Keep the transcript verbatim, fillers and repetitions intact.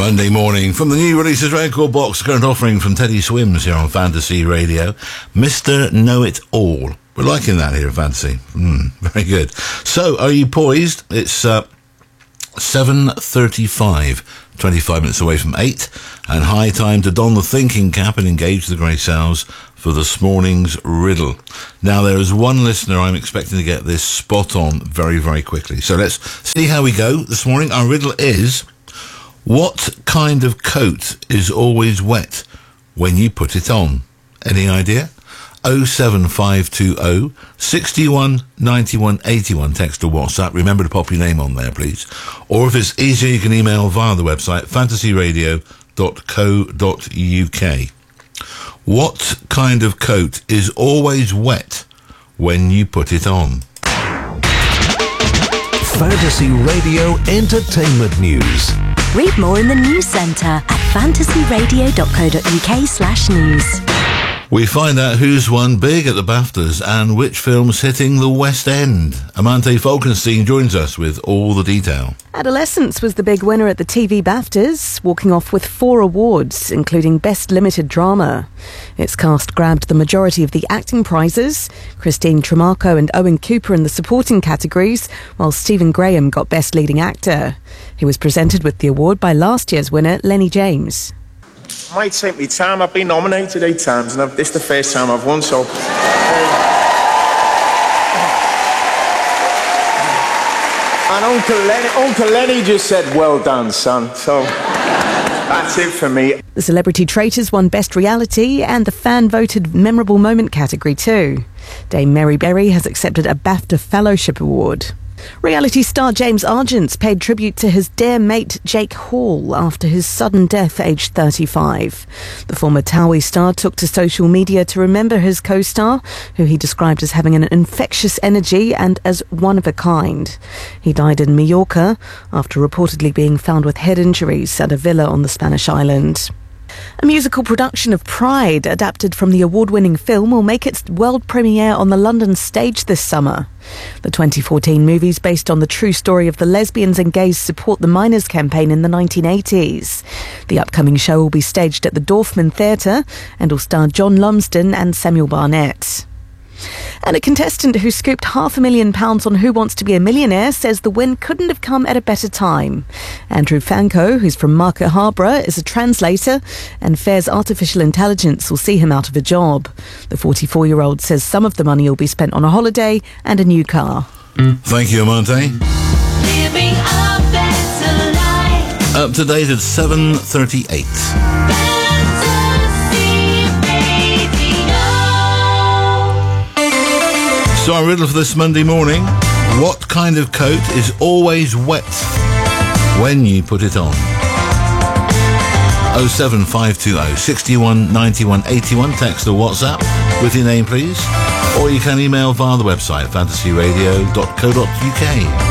Monday morning from the new releases record box, current offering from Teddy Swims here on Fantasy Radio, Mister Know-It-All. We're liking that here at Fantasy. Mm, very good. So, are you poised? It's uh, seven thirty-five, twenty-five minutes away from eight, and high time to don the thinking cap and engage the grey sows for this morning's riddle. Now, there is one listener I'm expecting to get this spot on very, very quickly. So let's see how we go this morning. Our riddle is, what kind of coat is always wet when you put it on? Any idea? oh seven five two oh, six one, nine one, eight one, text or WhatsApp. Remember to pop your name on there, please. Or if it's easier, you can email via the website, fantasy radio dot co dot uk. What kind of coat is always wet when you put it on? Fantasy Radio Entertainment News. Read more in the news centre at fantasy radio dot co dot uk slash news. We find out who's won big at the BAFTAs and which film's hitting the West End. Amante Falkenstein joins us with all the detail. Adolescence was the big winner at the T V BAFTAs, walking off with four awards, including Best Limited Drama. Its cast grabbed the majority of the acting prizes, Christine Tremarco and Owen Cooper in the supporting categories, while Stephen Graham got Best Leading Actor. He was presented with the award by last year's winner, Lenny James. Might take me time. I've been nominated eight times, and I've, this is the first time I've won, so... Um, and Uncle Lenny, Uncle Lenny just said, well done, son. So that's it for me. The Celebrity Traitors won Best Reality and the fan-voted Memorable Moment category too. Dame Mary Berry has accepted a BAFTA Fellowship Award. Reality star James Argent paid tribute to his dear mate Jake Hall after his sudden death aged thirty-five. The former Towie star took to social media to remember his co-star, who he described as having an infectious energy and as one of a kind. He died in Mallorca after reportedly being found with head injuries at a villa on the Spanish island. A musical production of Pride, adapted from the award-winning film, will make its world premiere on the London stage this summer. The twenty fourteen movie is based on the true story of the Lesbians and Gays Support the Miners campaign in the nineteen eighties. The upcoming show will be staged at the Dorfman Theatre and will star John Lumsden and Samuel Barnett. And a contestant who scooped half a million pounds on Who Wants to Be a Millionaire says the win couldn't have come at a better time. Andrew Fanco, who's from Market Harborough, is a translator, and Fair's artificial intelligence will see him out of a job. The forty-four-year-old says some of the money will be spent on a holiday and a new car. Mm. Thank you, Amante. Living a better life. Up to date at seven thirty-eight. So our riddle for this Monday morning, what kind of coat is always wet when you put it on? oh seven five two oh, six one, nine one, eight one, text or WhatsApp with your name please, or you can email via the website fantasy radio dot co dot uk.